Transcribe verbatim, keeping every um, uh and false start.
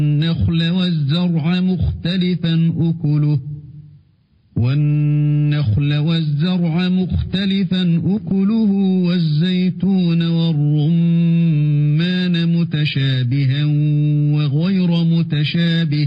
والنخل والزرع مختلفا أكله والنخل والزرع مختلفا أكله والزيتون والرمان متشابها وغير متشابه